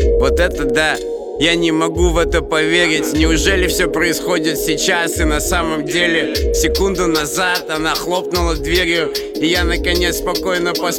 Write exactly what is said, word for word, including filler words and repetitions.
Вот это да, я не могу в это поверить. Неужели все происходит сейчас? И на самом деле секунду назад она хлопнула дверью, и я наконец спокойно поспал.